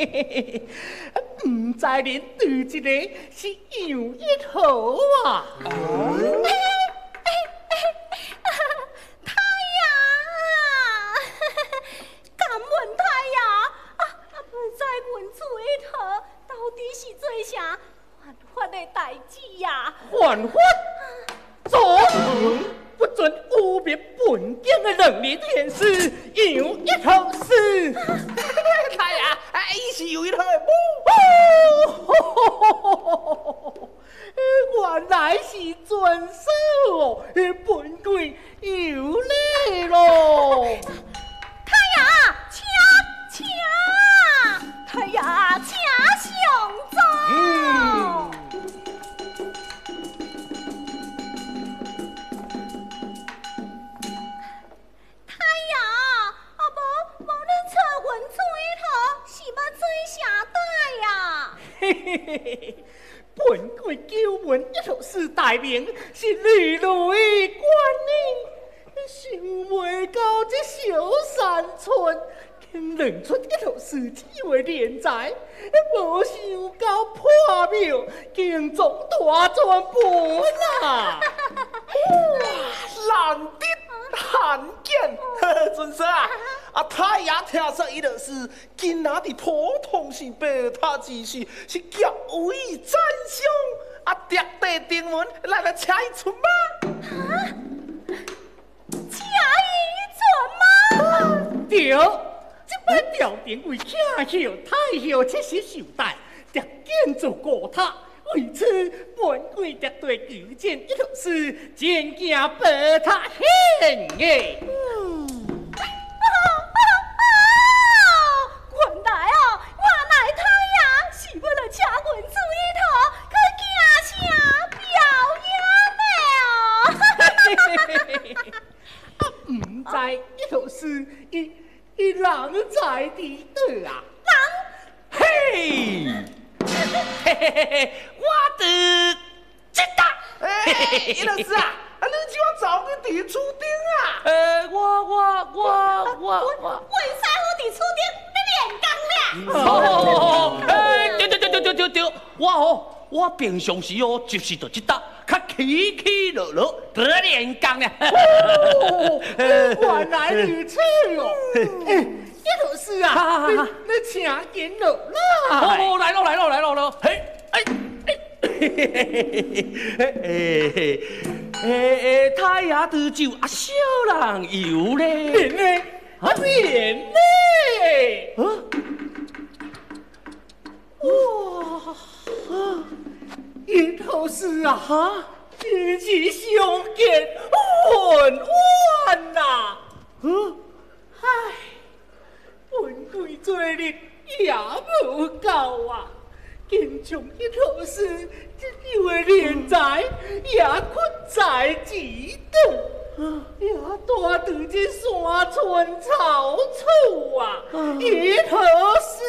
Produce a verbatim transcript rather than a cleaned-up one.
嘿嘿嘿，唔知恁对这个是杨一号啊？哦， 哎哎哎，太阳啊！敢问太阳啊啊！不知阮厝一号到底是做啥犯法的代志呀？ 犯法？左耳不准污蔑本京的能力天使杨一号是。 太阳，哎，伊是杨一号的母。 哦，原来是转手哦，本贵有礼咯。 太阳，请请，太阳，请上座。 嗯。 太阳，啊无无恁找阮厝里头是要做啥代呀？ 嘿嘿嘿嘿，本贵九门一头四大名是绿绿官呢，想袂到这小山村竟认出一头四机会连载，无想到破庙竟中大转本啊！ 难得罕见，尊师啊！啊，太爷听说伊就是今仔日普通是白塔之事，是极为赞赏。啊，特地登门来来请伊出马。 啊，请伊出马？ 对，这摆调定为请后太后七十寿诞，特建造高塔。为此，本贵特对举荐一头是见见白塔献嘅。 嗯，啊啊啊！原来哦，原来太阳是要来请阮厝里头去行车表演的哦。 啊，唔知一头是伊伊人在伫倒啊？ 人，嘿。嘿嘿嘿嘿，我的知道。哎，伊老师啊，啊，你叫我早去地厝顶啊？ 呃，我我我我我， 为啥好伫厝顶咧练功咧？ 哦，哎，对对对对对对对，我哦，我平常时哦，就是着即搭，较起起落落，得练功呢。 哦，原来如此哦。一头是啊，你你请见落啦！ 哦，来咯来咯来咯来咯，嘿，哎哎，嘿嘿嘿嘿嘿，哎哎，太阳得酒啊，小人有咧， 连呢？啊连呢？啊！哇！一头是啊，哈，真是相见恨晚呐！嗯，唉。本贵做日也无够啊，竟将一头事这样的连载也困在其中，也带到这山村草厝啊，一头事